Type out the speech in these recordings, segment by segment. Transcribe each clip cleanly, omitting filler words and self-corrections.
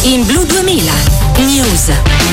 In Blu 2000 News.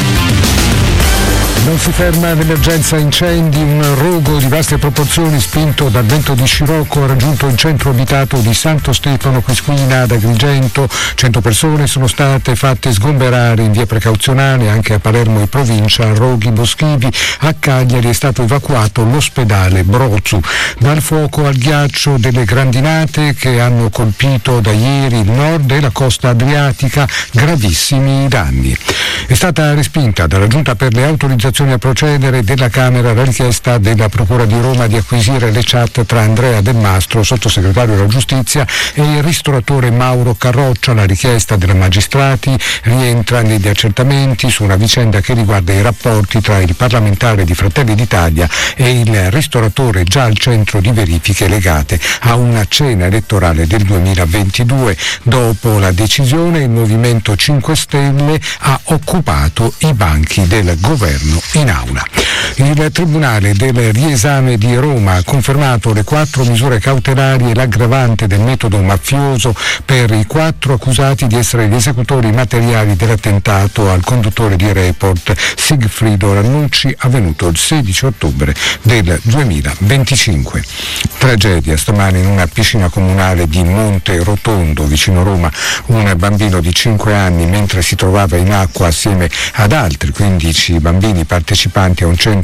Non si ferma l'emergenza incendi, un rogo di vaste proporzioni spinto dal vento di scirocco ha raggiunto il centro abitato di Santo Stefano Quisquina ad Agrigento. 100 persone sono state fatte sgomberare in via precauzionale, anche a Palermo e provincia, roghi boschivi. A Cagliari è stato evacuato l'ospedale Brozu. Dal fuoco al ghiaccio delle grandinate che hanno colpito da ieri il nord e la costa adriatica, gravissimi danni. È stata respinta dalla Giunta per le autorizzazioni a procedere della Camera la richiesta della Procura di Roma di acquisire le chat tra Andrea Del Mastro, sottosegretario della Giustizia, e il ristoratore Mauro Carroccia. La richiesta dei magistrati rientra negli accertamenti su una vicenda che riguarda i rapporti tra il parlamentare di Fratelli d'Italia e il ristoratore, già al centro di verifiche legate a una cena elettorale del 2022. Dopo la decisione, il Movimento 5 Stelle ha occupato i banchi del governo in aula. Il Tribunale del Riesame di Roma ha confermato le 4 misure cautelari e l'aggravante del metodo mafioso per i 4 accusati di essere gli esecutori materiali dell'attentato al conduttore di Report Sigfrido Rannucci, avvenuto il 16 ottobre del 2025. Tragedia stamane in una piscina comunale di Monte Rotondo, vicino Roma. Un bambino di 5 anni, mentre si trovava in acqua assieme ad altri 15 bambini partecipanti a un centro